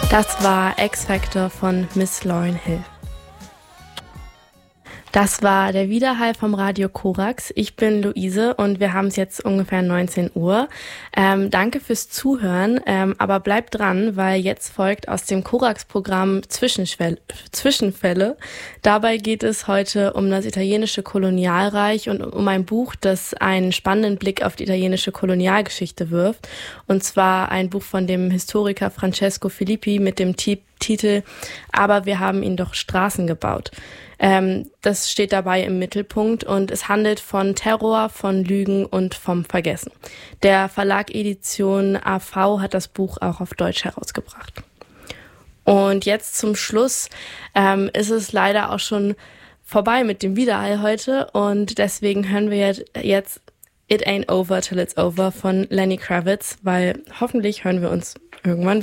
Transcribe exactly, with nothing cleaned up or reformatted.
Das war X-Factor von Miss Lauryn Hill. Das war der Widerhall vom Radio Korax. Ich bin Luise und wir haben es jetzt ungefähr neunzehn Uhr. Ähm, danke fürs Zuhören, ähm, aber bleibt dran, weil jetzt folgt aus dem Korax-Programm Zwischenschwell- Zwischenfälle. Dabei geht es heute um das italienische Kolonialreich und um ein Buch, das einen spannenden Blick auf die italienische Kolonialgeschichte wirft. Und zwar ein Buch von dem Historiker Francesco Filippi mit dem T- Titel "Aber wir haben ihnen doch Straßen gebaut". Ähm, das steht dabei im Mittelpunkt und es handelt von Terror, von Lügen und vom Vergessen. Der Verlag Edition A V hat das Buch auch auf Deutsch herausgebracht. Und jetzt zum Schluss ähm, ist es leider auch schon vorbei mit dem Widerhall heute und deswegen hören wir jetzt It Ain't Over Till It's Over von Lenny Kravitz, weil hoffentlich hören wir uns irgendwann